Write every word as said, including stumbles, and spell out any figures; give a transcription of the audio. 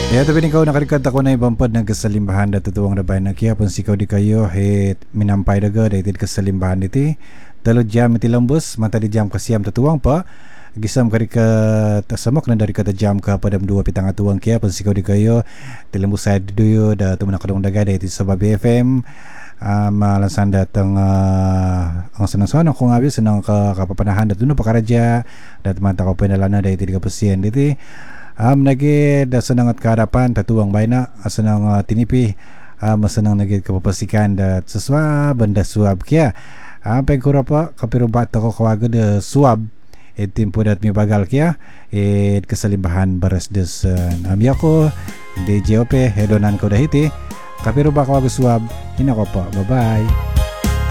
Ya tapi ni kau nak dekat aku na ibang pod ng kasalimbahan da tutuwang na bayan na kaya pun si kau di kayo he minampay daga da iti kasalimbahan iti talo jam iti lambus mata di jam kasiam tutuwang pa gisam kari ka tasamok na dari kata jam ka padam dua pitang atuwang kaya pun si kau di kayo ti lambus sa duyo da tumanak kadong daga da iti Sabah B F M uh, malasan datang uh, ang sanang-sanang kung abis sanang ka, kapapanahan da tuno pakaraja da mata ko pinalana da iti kapasien iti Um, nagi da sanangat karapan tatuang bayna asanang uh, tinipi um, masanang nagi kapapasikan da saswa banda suab kya um, pagkura pa kapiro bata ko kawaga da suab itimpo dat mi bagal kya it kasalimbahan baras des uh, amya ko D J O P hedonan ko dahiti kapiro ba kawaga suab ina ko pa bye bye.